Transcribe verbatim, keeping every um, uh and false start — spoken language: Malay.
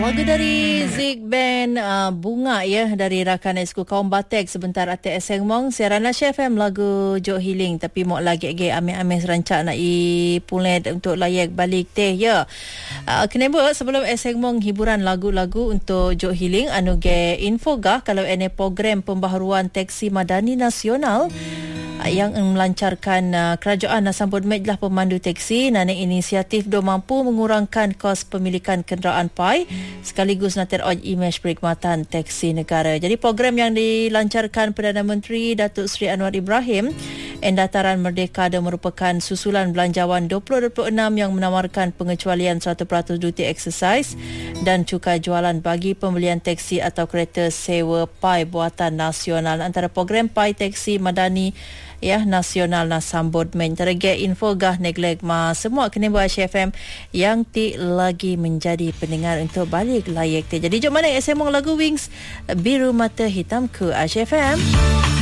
Lagu dari Zik Band uh, Bunga ya, dari rakan esku kaum Batek sebentar ate eseng mong siaran Nasya F M lagu Jok Healing tapi mok lagi ge ame-ame serancak nak i pulet untuk layak balik teh ya. Uh, kenapa sebelum eseng mong hiburan lagu-lagu untuk Jok Healing anu ge info gah kalau ene program pembaharuan taksi madani nasional yang melancarkan uh, kerajaan nak sambut majlis pemandu teksi nana inisiatif do mampu mengurangkan kos pemilikan kenderaan P A I sekaligus nak teroj imej perkhidmatan teksi negara. Jadi program yang dilancarkan Perdana Menteri Datuk Seri Anwar Ibrahim Endataran Merdeka adalah merupakan susulan belanjawan dua ribu dua puluh enam yang menawarkan pengecualian seratus peratus duty exercise dan cukai jualan bagi pembelian teksi atau kereta sewa P A I buatan nasional. Antara program P A I teksi madani ya nasional na sambut men terge info gah neglek ma semua kena buat F M yang ti lagi menjadi pendengar untuk balik layak te. Jadi jom mana S M lagu Wings Biru Mata Hitamku F M.